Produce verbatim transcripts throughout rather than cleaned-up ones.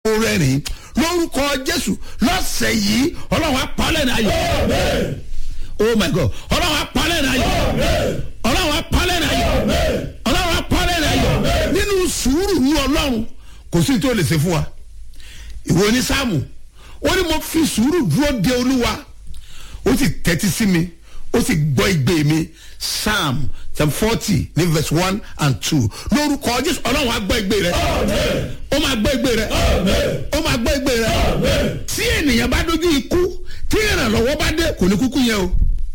rẹ́rìn lórúkọ Jésù lọ́sẹ̀ yìí ọlọ́run apálẹ̀ náà yọ. Oh my God, ọlọ́run apálẹ̀ náà yọ. ọlọ́run apálẹ̀ náà yọ. ọlọ́run apálẹ̀ náà yọ. nínú sùúrù ní ọlọ́run kò sí tó lè ṣe fún wa. ìwé ní sáàmù ó ní mo fi sùúrù dúró de olúwa ó sì tẹ́tí sí mi ó sì gbọ́ igbe mi. Psalm forty ní verse one and two lórúkọ Jésù ọlọ́run á gbọ́ igbe rẹ. ó máa gbọ́ igbe rẹ. ó máa gbọ́ igbe rẹ. tí ènìyàn bá dojú ikú tí ìrànlọ́wọ́ bá dé kò ní kúkú yẹn o.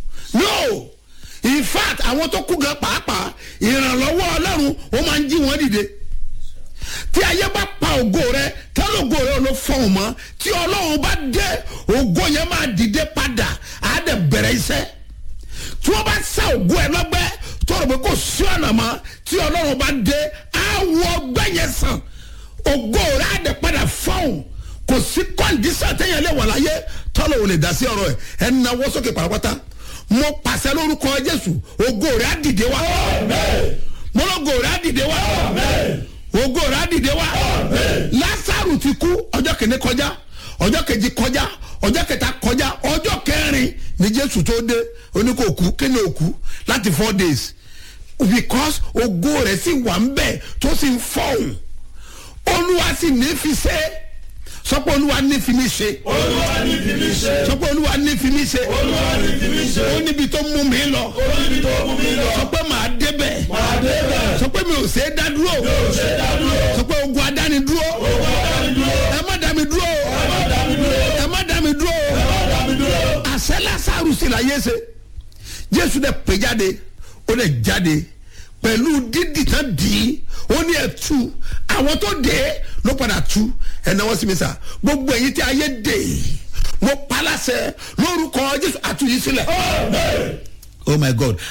no in fact àwọn tó kú gan pàápàá ìrànlọ́wọ́ ọlọ́run ó máa ń jí wọn dìde. tí ayé bá pa ògo rẹ tẹ́lẹ̀ ògo rẹ ló fọ́n mọ́ tí ọlọ́run bá dé ògo yẹn máa dìde padà á dẹ̀ bẹ̀rẹ̀ iṣẹ́. tí wọ́n bá sá ògo ẹ lọ́gbẹ́ tọrọ pé kò sí ọ̀nà mọ́ tí ọlọ́run bá dé á wọ ọgbẹ́ yẹn sàn ògo rẹ á dẹ̀ padà fọ́n. kò sí kọ́ndíṣà téèyàn lè wà láyé tọ́lọ̀ ò lè dá sí ọ̀rọ̀ ẹ̀ ẹ̀ ń nawọ́ sókè pàápàá. mo pàṣẹ lórúkọ Jésù ògo rẹ á dìde wá. mo lógo rẹ á dìde wá. ògo rẹ á dìde wá. Lásárù ti kú ọjọ́ kìíní kọjá ọjọ́ kejì kọjá ọjọ́ kẹta kọjá ọjọ́ kẹrin ni Jésù tó dé oníkòkú kíni òkú láti four days because ògo rẹ̀ sì wà ń bẹ̀ tó sì ń fọ̀hún. Olúwa sì ní fi ṣe sọ pé Olúwa ní fi mí ṣe. Olúwa ní fi mí ṣe. sọ pé Olúwa ní fi mí ṣe. Olúwa ní fi mí ṣe. ó níbi tó mú mi lọ. ó níbi tó mú mi lọ. sọ pé màá débẹ̀. màá débẹ̀. sọ pé mi ò ṣe é dá dúró. mi ò ṣe é dá dúró. sọ pé ogun adáni dúró. ogun adáni dúró. ẹ má dá mi dúró. ẹ má dá mi dúró. ẹ má dá mi dúró. ẹ má dá mi dúró. àṣẹ Lásárù sì láyé ṣe Jésù dẹ̀ pè jáde ó dẹ̀ jáde pẹ̀lú dídì tán dì í ó ní ẹ̀ tú àwọn tó dé ló padà tú ẹ̀ náwó sí mi sà gbogbo èyí tí ayé dè mo paláṣẹ lórúkọ Jésù àtúnyí sílẹ̀. Oh my God